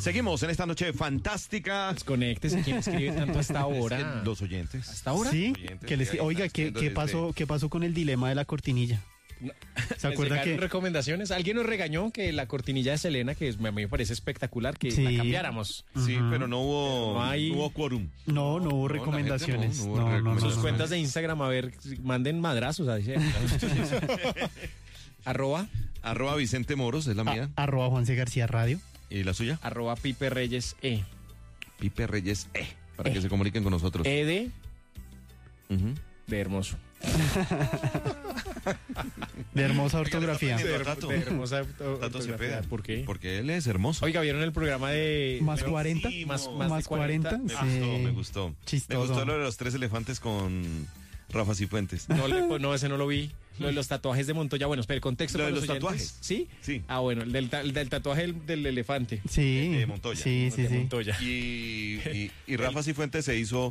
Seguimos en esta noche fantástica. Desconéctese, ¿quién escribe tanto hasta ahora? Los oyentes. ¿Hasta ahora? Sí, Oyentes que les, que oiga, están ¿qué pasó con el dilema de la cortinilla? ¿Se acuerda ¿Les llegaron que recomendaciones? Alguien nos regañó que la cortinilla de Selena, que a mí me parece espectacular, que Sí. la cambiáramos. Sí, pero no hubo, No hay- no hubo quórum. no hubo No, la gente recomendaciones? no hubo No, no, no, recomendaciones. Sus no. cuentas de Instagram, a ver, manden madrazos. Arroba Arroba Vicente Moros, es la mía. Arroba Juan C. García Radio. ¿Y la suya? Pipe Reyes Pipe Reyes, para que se comuniquen con nosotros. de Ujú. hermoso. De hermosa ortografía. Oiga, le Tato. De hermosa Tato ortografía. Cepeda. ¿Por qué? Porque él es hermoso. Oiga, ¿vieron el programa de ¿Más 40? Más ¿Más 40? Me Sí. gustó, me gustó. Chistoso. Me gustó lo de los 3 elefantes con Rafa Cifuentes. No, ese no lo vi. Lo de los tatuajes de Montoya. Bueno, espera, el contexto Lo de para los oyentes. tatuajes. ¿Sí? Sí. Ah, bueno, el del tatuaje del elefante. Sí, De Montoya. sí, sí, De sí. Montoya. Y Rafa Cifuentes se hizo